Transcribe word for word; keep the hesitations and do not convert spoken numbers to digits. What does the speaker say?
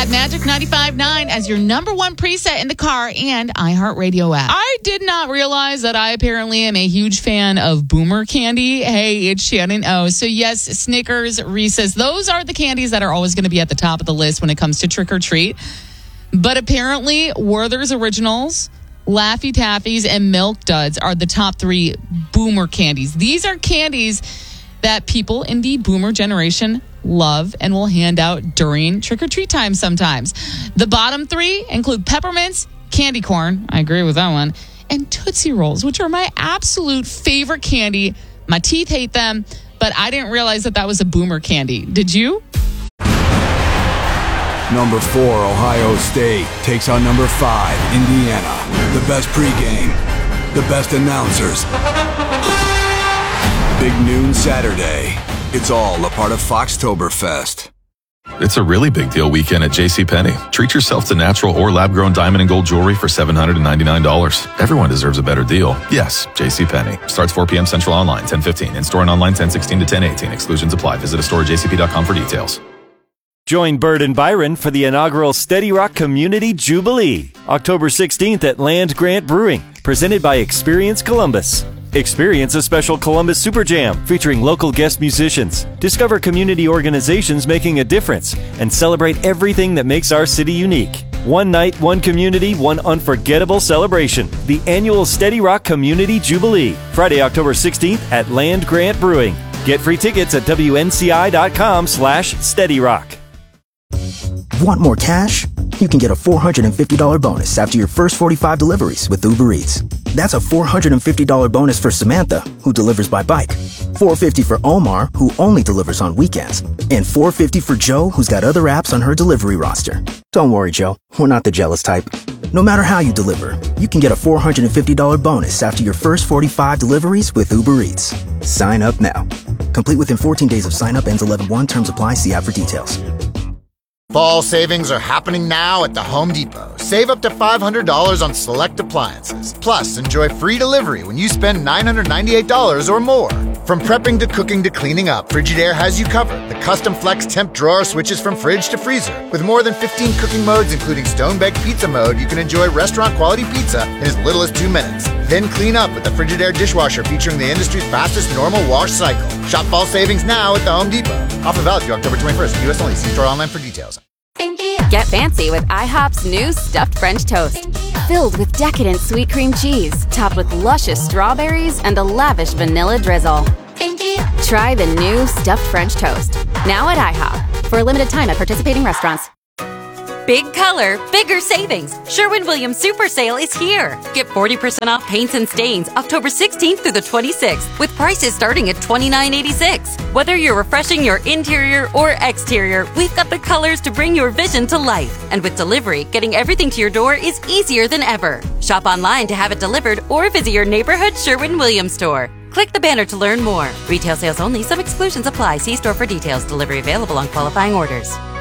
had Magic ninety-five point nine as your number one preset in the car and iHeartRadio app. I did not realize that I apparently am a huge fan of Boomer candy. Hey, it's Shannon O. So yes, Snickers, Reese's, those are the candies that are always going to be at the top of the list when it comes to trick or treat. But apparently, Werther's Originals, Laffy Taffies, and Milk Duds are the top three Boomer candies. These are candies that people in the Boomer generation love and will hand out during trick-or-treat time sometimes. The bottom three include peppermints, candy corn, I agree with that one, and Tootsie Rolls, which are my absolute favorite candy. My teeth hate them, but I didn't realize that that was a Boomer candy. Did you? Number four, Ohio State takes on number five, Indiana. The best pregame, the best announcers. Big noon Saturday. It's all a part of Foxtoberfest. It's a really big deal weekend at JCPenney. Treat yourself to natural or lab-grown diamond and gold jewelry for seven hundred ninety-nine dollars. Everyone deserves a better deal. Yes, JCPenney. Starts four p.m. Central online, ten fifteen. In-store and online, ten sixteen to ten eighteen. Exclusions apply. Visit a store at j c p dot com for details. Join Bird and Byron for the inaugural Steady Rock Community Jubilee, October sixteenth at Land Grant Brewing, presented by Experience Columbus. Experience a special Columbus Super Jam featuring local guest musicians. Discover community organizations making a difference and celebrate everything that makes our city unique. One night, one community, one unforgettable celebration. The annual Steady Rock Community Jubilee, Friday, October sixteenth at Land Grant Brewing. Get free tickets at w n c i dot com slash steady rock. Want more cash? You can get a four hundred fifty dollars bonus after your first forty-five deliveries with Uber Eats. That's a four hundred fifty dollars bonus for Samantha, who delivers by bike, four hundred fifty dollars for Omar, who only delivers on weekends, and four hundred fifty dollars for Joe, who's got other apps on her delivery roster. Don't worry, Joe. We're not the jealous type. No matter how you deliver, you can get a four hundred fifty dollars bonus after your first forty-five deliveries with Uber Eats. Sign up now. Complete within fourteen days of sign up, ends eleven one. Terms apply. See app for details. Fall savings are happening now at the Home Depot. Save up to five hundred dollars on select appliances. Plus, enjoy free delivery when you spend nine hundred ninety-eight dollars or more. From prepping to cooking to cleaning up, Frigidaire has you covered. The custom flex temp drawer switches from fridge to freezer. With more than fifteen cooking modes, including stone-baked pizza mode, you can enjoy restaurant-quality pizza in as little as two minutes. Then clean up with the Frigidaire dishwasher featuring the industry's fastest normal wash cycle. Shop fall savings now at the Home Depot. Offer valid through October twenty-first. U S only. See store online for details. Get fancy with IHOP's new stuffed French toast. Filled with decadent sweet cream cheese, topped with luscious strawberries and a lavish vanilla drizzle. Try the new stuffed French toast. Now at IHOP. For a limited time at participating restaurants. Big color, bigger savings. Sherwin-Williams Super Sale is here. Get forty percent off paints and stains October sixteenth through the twenty-sixth with prices starting at twenty-nine eighty-six. Whether you're refreshing your interior or exterior, we've got the colors to bring your vision to life. And with delivery, getting everything to your door is easier than ever. Shop online to have it delivered or visit your neighborhood Sherwin-Williams store. Click the banner to learn more. Retail sales only. Some exclusions apply. See store for details. Delivery available on qualifying orders.